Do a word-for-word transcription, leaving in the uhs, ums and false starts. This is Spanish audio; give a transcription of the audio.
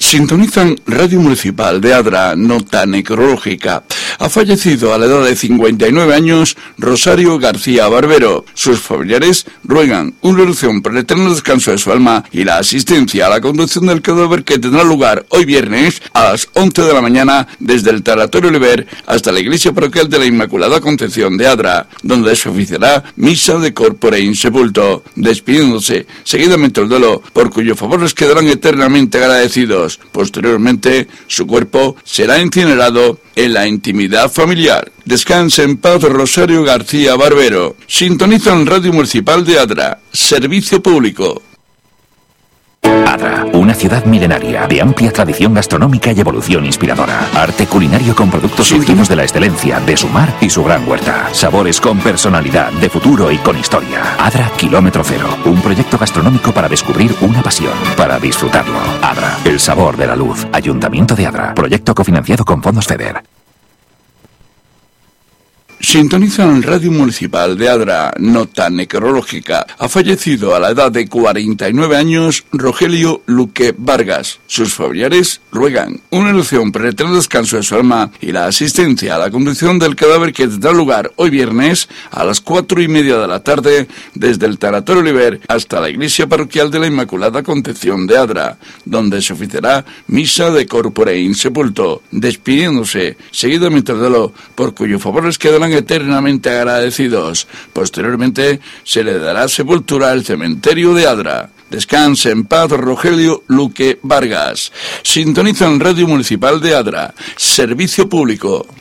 Sintonizan Radio Municipal de Adra, nota necrológica. Ha fallecido a la edad de cincuenta y nueve años Rosario García Barbero. Sus familiares ruegan una oración por el eterno descanso de su alma y la asistencia a la conducción del cadáver, que tendrá lugar hoy viernes a las once de la mañana desde el Tanatorio Oliver hasta la Iglesia Parroquial de la Inmaculada Concepción de Adra, donde se oficiará misa de corpore in sepulto, despidiéndose seguidamente el duelo, por cuyo favor les quedarán eternamente agradecidos. Posteriormente, su cuerpo será incinerado en la intimidad familiar. Descanse en paz Rosario García Barbero. Sintonizan Radio Municipal de Adra, servicio público. Adra, una ciudad milenaria de amplia tradición gastronómica y evolución inspiradora. Arte culinario con productos surgidos de la excelencia de su mar y su gran huerta. Sabores con personalidad, de futuro y con historia. Adra Kilómetro Cero, un proyecto gastronómico para descubrir una pasión, para disfrutarlo. Adra, el sabor de la luz. Ayuntamiento de Adra, proyecto cofinanciado con fondos FEDER. Sintonizan Radio Municipal de Adra, nota necrológica. Ha fallecido a la edad de cuarenta y nueve años Rogelio Luque Vargas. Sus familiares ruegan una oración por el eterno descanso de su alma y la asistencia a la conducción del cadáver, que tendrá lugar hoy viernes a las cuatro y media de la tarde desde el Tanatorio Oliver hasta la Iglesia Parroquial de la Inmaculada Concepción de Adra, donde se oficiará misa de corpore in sepulto, despidiéndose seguidamente del duelo, por cuyo favor les quedarán eternamente agradecidos. Posteriormente se le dará sepultura al cementerio de Adra. Descanse en paz Rogelio Luque Vargas. Sintonizan Radio Municipal de Adra, servicio público.